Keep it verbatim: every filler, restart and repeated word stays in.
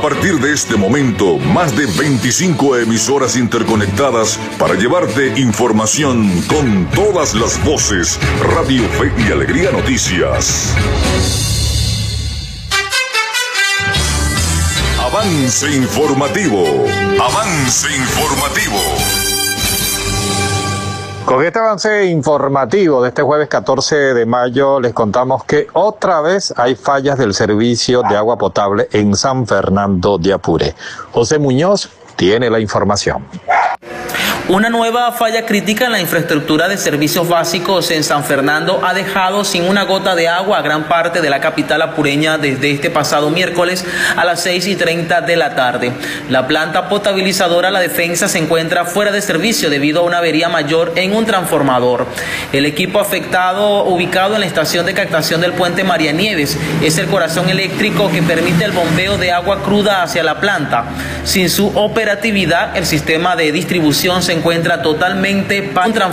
partir de este momento, más de veinticinco emisoras interconectadas para llevarte información con todas las voces. Radio Fe y Alegría Noticias. Avance informativo. Avance informativo. Con este avance informativo de este jueves catorce de mayo les contamos que otra vez hay fallas del servicio de agua potable en San Fernando de Apure. José Muñoz tiene la información. Una nueva falla crítica en la infraestructura de servicios básicos en San Fernando ha dejado sin una gota de agua a gran parte de la capital apureña desde este pasado miércoles a las seis y treinta de la tarde. La planta potabilizadora La Defensa se encuentra fuera de servicio debido a una avería mayor en un transformador. El equipo afectado, ubicado en la estación de captación del puente María Nieves, es el corazón eléctrico que permite el bombeo de agua cruda hacia la planta. Sin su operatividad, el sistema de distribución se encuentra totalmente para un